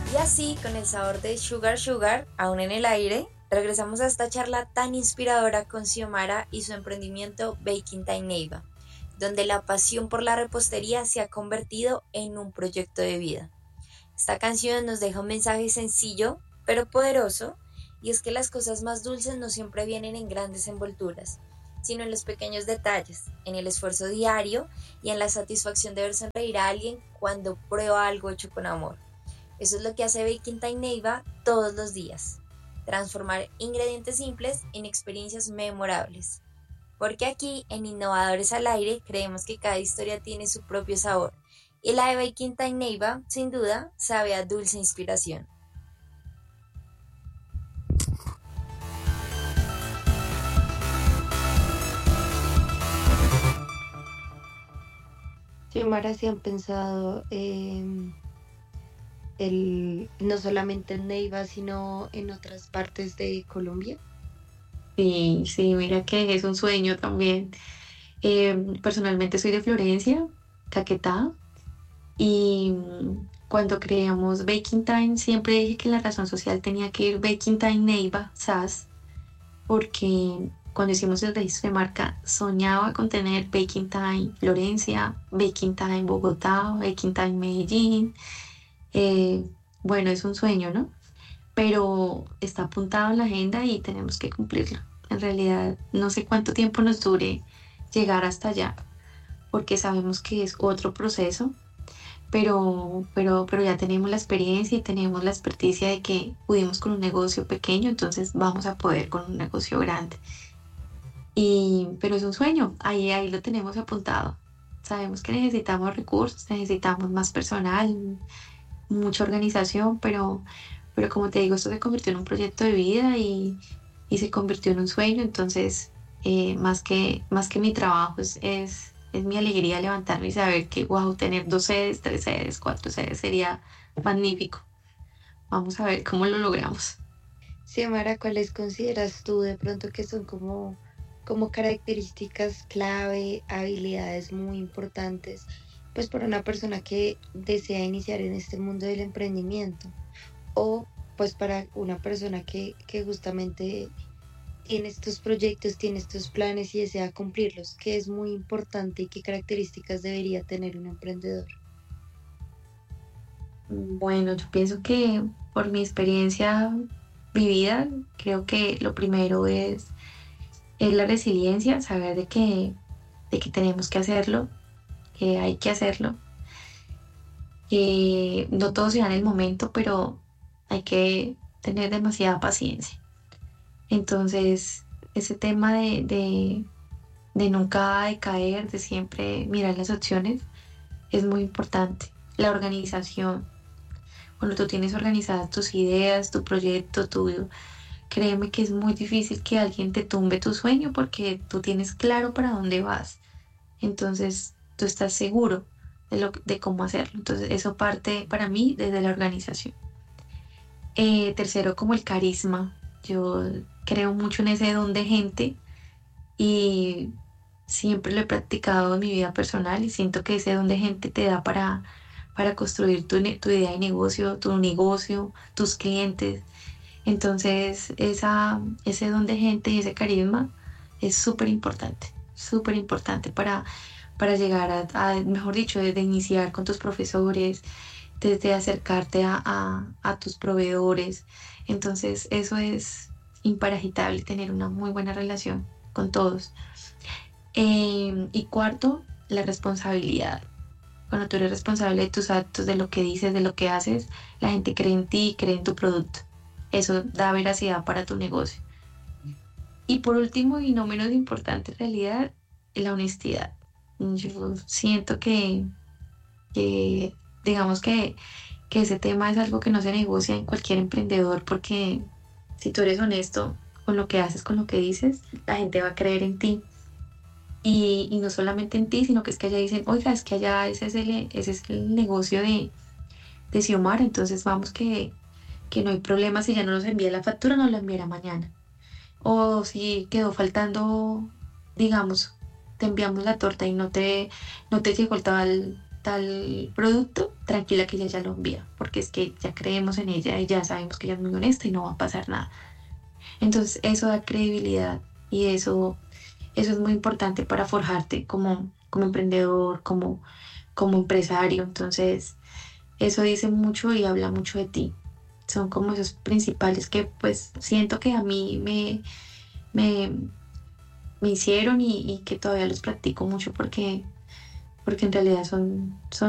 Y así, con el sabor de Sugar Sugar aún en el aire, regresamos a esta charla tan inspiradora con Xiomara y su emprendimiento Baking Time Neiva, donde la pasión por la repostería se ha convertido en un proyecto de vida. Esta canción nos deja un mensaje sencillo, pero poderoso, y es que las cosas más dulces no siempre vienen en grandes envolturas, sino en los pequeños detalles, en el esfuerzo diario y en la satisfacción de ver sonreír a alguien cuando prueba algo hecho con amor. Eso es lo que hace Baking Time Neiva todos los días, transformar ingredientes simples en experiencias memorables. Porque aquí, en Innovadores al Aire, creemos que cada historia tiene su propio sabor, y la de Baking Time Neiva, sin duda, sabe a dulce inspiración. Xiomara, ¿se han pensado no solamente en Neiva, sino en otras partes de Colombia? Sí, sí, mira que es un sueño también. Personalmente soy de Florencia, Caquetá, y cuando creamos Baking Time siempre dije que la razón social tenía que ir Baking Time Neiva, SAS, porque cuando hicimos el registro de marca soñaba con tener Baking Time Florencia, Baking Time Bogotá, Baking Time Medellín. Eh, bueno, es un sueño, ¿no? Pero está apuntado en la agenda y tenemos que cumplirlo. En realidad, no sé cuánto tiempo nos dure llegar hasta allá, porque sabemos que es otro proceso, pero ya tenemos la experiencia y tenemos la experticia de que pudimos con un negocio pequeño, entonces vamos a poder con un negocio grande. Pero es un sueño, ahí lo tenemos apuntado. Sabemos que necesitamos recursos, necesitamos más personal, mucha organización, pero como te digo, esto se convirtió en un proyecto de vida y se convirtió en un sueño, entonces más que mi trabajo es mi alegría levantarme y saber que, wow, tener 2 sedes, 3 sedes, 4 sedes sería magnífico. Vamos a ver cómo lo logramos. Xiomara, ¿cuáles consideras tú de pronto que son como características clave, habilidades muy importantes, pues para una persona que desea iniciar en este mundo del emprendimiento? O pues para una persona que justamente tiene estos proyectos, tiene estos planes y desea cumplirlos, ¿qué es muy importante y qué características debería tener un emprendedor? Bueno, yo pienso que por mi experiencia vivida, creo que lo primero es la resiliencia, saber de que tenemos que hacerlo, que hay que hacerlo, que no todo se da en el momento, pero hay que tener demasiada paciencia. Entonces, ese tema de nunca decaer, de siempre mirar las opciones, es muy importante. La organización, cuando tú tienes organizadas tus ideas, tu proyecto, créeme que es muy difícil que alguien te tumbe tu sueño porque tú tienes claro para dónde vas. Entonces, tú estás seguro de cómo hacerlo. Entonces, eso parte para mí desde la organización. Tercero, como el carisma. Yo creo mucho en ese don de gente y siempre lo he practicado en mi vida personal y siento que ese don de gente te da para construir tu idea de negocio, tus clientes. Entonces, ese don de gente y ese carisma es súper importante para llegar mejor dicho, desde iniciar con tus profesores, desde acercarte a tus proveedores. Entonces, eso es imparagitable, tener una muy buena relación con todos. Y cuarto, la responsabilidad. Cuando tú eres responsable de tus actos, de lo que dices, de lo que haces, la gente cree en ti y cree en tu producto. Eso da veracidad para tu negocio. Y por último, y no menos importante en realidad, la honestidad. Yo siento que digamos que ese tema es algo que no se negocia en cualquier emprendedor porque si tú eres honesto con lo que haces, con lo que dices, la gente va a creer en ti. Y no solamente en ti, sino que es que allá dicen, oiga, es que allá ese es el negocio de Xiomara, entonces vamos que no hay problema si ya no nos envía la factura, nos la enviará mañana. O si quedó faltando, digamos, te enviamos la torta y no te llegó el tal producto, tranquila que ella ya lo envía, porque porque es que ya creemos en ella y ya sabemos que ella es muy honesta y no va a pasar nada. Entonces eso da credibilidad y eso es muy importante para forjarte como emprendedor, como empresario. Entonces eso dice mucho y habla mucho de ti. Son como esos principales que pues siento que a mí me, me hicieron y que todavía los practico mucho porque en realidad son